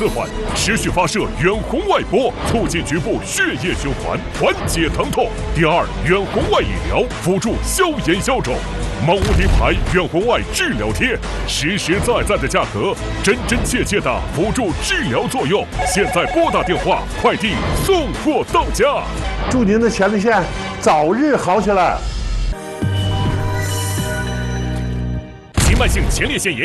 刺患，持续发射远红外波，促进局部血液循环，缓解疼痛。第二，远红外医疗辅助消炎消肿。某无敌牌远红外治疗贴，实实在在的价格，真真切切的辅助治疗作用。现在拨打电话，快递送货到家。 祝您的前列腺早日好起来。 急慢性前列腺炎